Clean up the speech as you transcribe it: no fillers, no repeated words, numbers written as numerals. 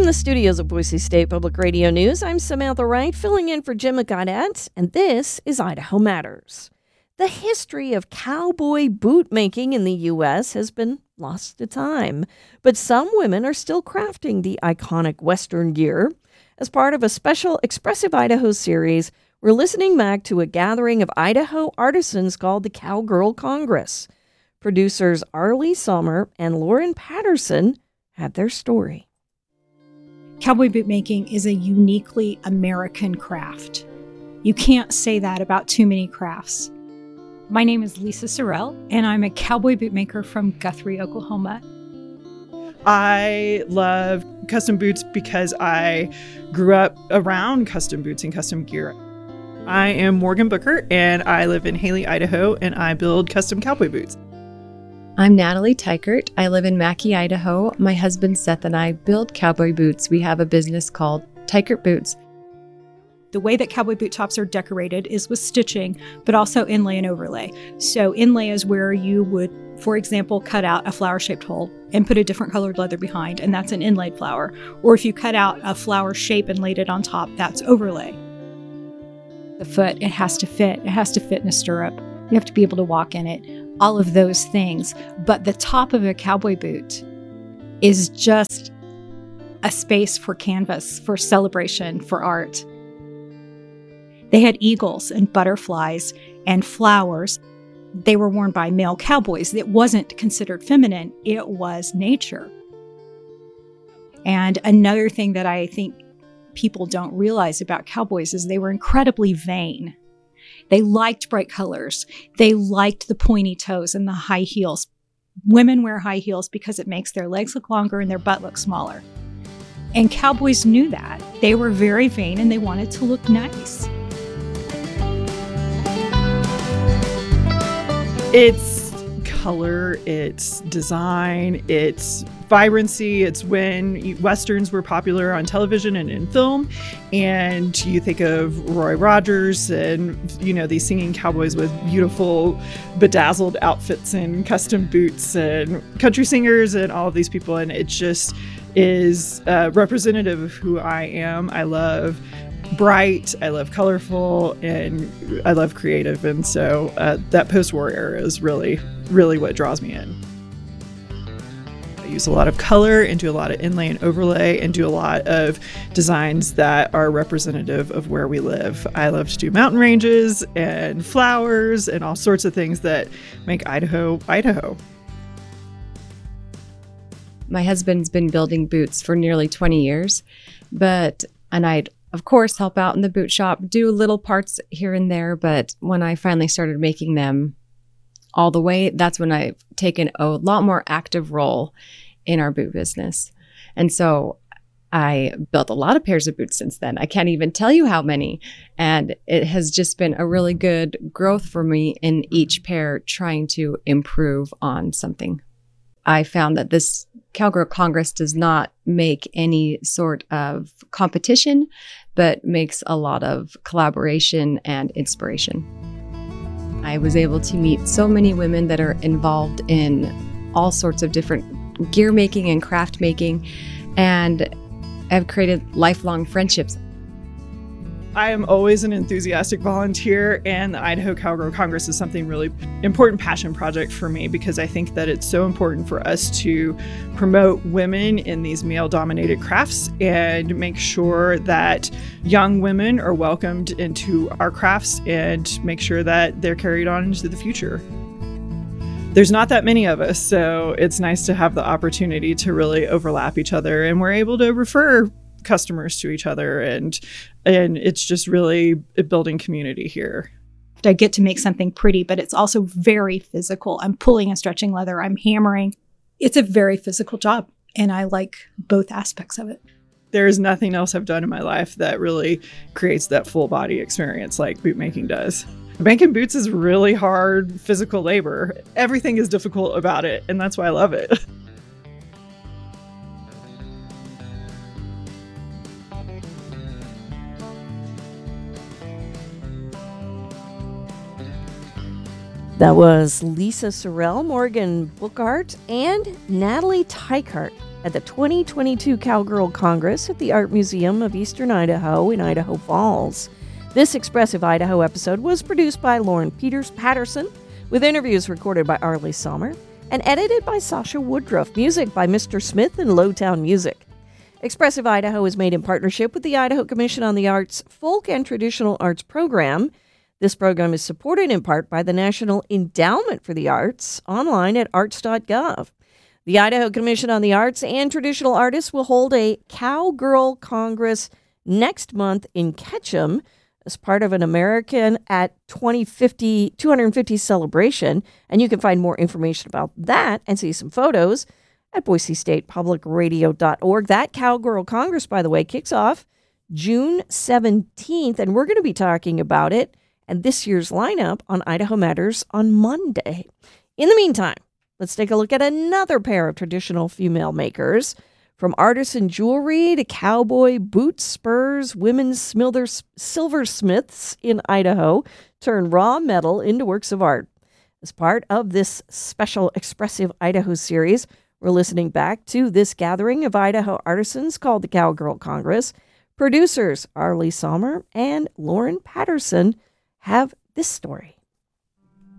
the studios of Boise State Public Radio News, I'm Samantha Wright, filling in for Jim McGaudet, and this is Idaho Matters. The history of cowboy boot making in the U.S. has been lost to time, but some women are still crafting the iconic Western gear. As part of a special Expressive Idaho series, we're listening back to a gathering of Idaho artisans called the Cowgirl Congress. Producers Arlie Sommer and Lauren Patterson had their story. Cowboy boot making is a uniquely American craft. You can't say that about too many crafts. My name is Lisa Sorrell, and I'm a cowboy boot maker from Guthrie, Oklahoma. I love custom boots because I grew up around custom boots and custom gear. I am Morgan Booker, and I live in Haley, Idaho, and I build custom cowboy boots. I'm Natalie Teichert. I live in Mackay, Idaho. My husband Seth and I build cowboy boots. We have a business called Teichert Boots. The way that cowboy boot tops are decorated is with stitching, but also inlay and overlay. So inlay is where you would, for example, cut out a flower-shaped hole and put a different colored leather behind, and that's an inlaid flower. Or if you cut out a flower shape and laid it on top, that's overlay. The foot, it has to fit. It has to fit in a stirrup. You have to be able to walk in it. All of those things. But the top of a cowboy boot is just a space for canvas, for celebration, for art. They had eagles and butterflies and flowers. They were worn by male cowboys. It wasn't considered feminine. It was nature. And another thing that I think people don't realize about cowboys is they were incredibly vain. They liked bright colors. They liked the pointy toes and the high heels. Women wear high heels because it makes their legs look longer and their butt look smaller. And cowboys knew that. They were very vain and they wanted to look nice. It's color, it's design, it's vibrancy. It's when Westerns were popular on television and in film, and you think of Roy Rogers and, these singing cowboys with beautiful bedazzled outfits and custom boots and country singers and all of these people, and it just is representative of who I am. I love bright, I love colorful, and I love creative, and so that post-war era is really, really what draws me in. I use a lot of color and do a lot of inlay and overlay and do a lot of designs that are representative of where we live. I love to do mountain ranges and flowers and all sorts of things that make Idaho, Idaho. My husband's been building boots for nearly 20 years, and I'd of course help out in the boot shop, do little parts here and there, but when I finally started making them all the way, that's when I've taken a lot more active role in our boot business. And so I built a lot of pairs of boots since then. I can't even tell you how many. And it has just been a really good growth for me in each pair, trying to improve on something. I found that this Cowgirl Congress does not make any sort of competition, but makes a lot of collaboration and inspiration. I was able to meet so many women that are involved in all sorts of different gear making and craft making, and I've created lifelong friendships. I am always an enthusiastic volunteer, and the Idaho Cowgirl Congress is something really important passion project for me because I think that it's so important for us to promote women in these male-dominated crafts and make sure that young women are welcomed into our crafts and make sure that they're carried on into the future. There's not that many of us, so it's nice to have the opportunity to really overlap each other, and we're able to refer customers to each other, and it's just really building community here. I get to make something pretty, but it's also very physical. I'm pulling and stretching leather. I'm hammering. It's a very physical job, and I like both aspects of it. There is nothing else I've done in my life that really creates that full body experience like boot making does. Making boots is really hard physical labor. Everything is difficult about it, and that's why I love it. That was Lisa Sorrell, Morgan Bookart, and Natalie Teichert at the 2022 Cowgirl Congress at the Art Museum of Eastern Idaho in Idaho Falls. This Expressive Idaho episode was produced by Lauren Patterson, with interviews recorded by Arlie Sommer, and edited by Sasha Woodruff. Music by Mr. Smith and Lowtown Music. Expressive Idaho is made in partnership with the Idaho Commission on the Arts Folk and Traditional Arts Program. This program is supported in part by the National Endowment for the Arts, online at arts.gov. The Idaho Commission on the Arts and Traditional Artists will hold a Cowgirl Congress next month in Ketchum as part of an American at 250 celebration. And you can find more information about that and see some photos at BoiseStatePublicRadio.org. That Cowgirl Congress, by the way, kicks off June 17th, and we're going to be talking about it and this year's lineup on Idaho Matters on Monday. In the meantime, let's take a look at another pair of traditional female makers. From artisan jewelry to cowboy boots, spurs, women's silversmiths in Idaho turn raw metal into works of art. As part of this special Expressive Idaho series, we're listening back to this gathering of Idaho artisans called the Cowgirl Congress. Producers Arlie Sommer and Lauren Patterson have this story.